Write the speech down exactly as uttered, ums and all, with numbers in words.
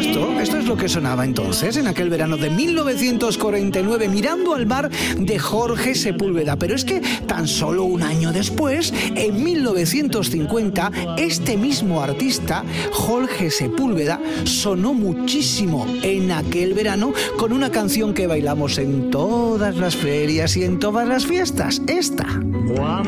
supuesto, esto es lo que sonaba entonces, en aquel verano de mil novecientos cuarenta y nueve, Mirando al mar, de Jorge Sepúlveda. Pero es que tan solo un año después, en mil novecientos cincuenta, este mismo artista, Jorge Sepúlveda, sonó muchísimo en aquel verano con una canción que bailamos en todas las ferias y en todas las fiestas, esta.